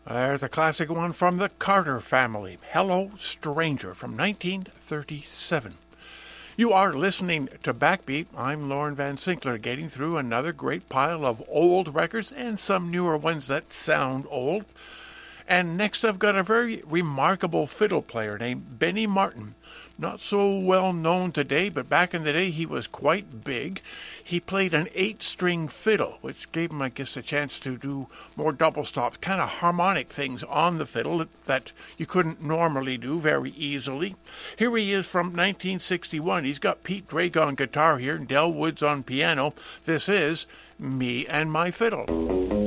There's a classic one from the Carter family, Hello Stranger from 1937. You are listening to Backbeat. I'm Lauren Van Sinkler, getting through another great pile of old records and some newer ones that sound old. And next I've got a very remarkable fiddle player named Benny Martin. Not so well known today, but back in the day he was quite big. He played an 8-string fiddle, which gave him, I guess, a chance to do more double stops, kind of harmonic things on the fiddle that you couldn't normally do very easily. Here he is from 1961. He's got Pete Drake on guitar here and Del Woods on piano. This is Me and My Fiddle.